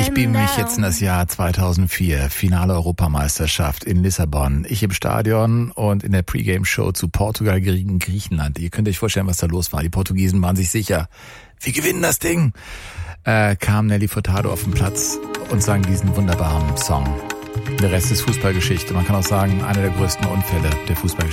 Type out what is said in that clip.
Ich beame mich jetzt in das Jahr 2004, Finale Europameisterschaft in Lissabon. Ich im Stadion und in der Pre-Game-Show zu Portugal gegen Griechenland. Ihr könnt euch vorstellen, was da los war. Die Portugiesen waren sich sicher, wir gewinnen das Ding. Kam Nelly Furtado auf den Platz und sang diesen wunderbaren Song. Der Rest ist Fußballgeschichte. Man kann auch sagen, einer der größten Unfälle der Fußballgeschichte.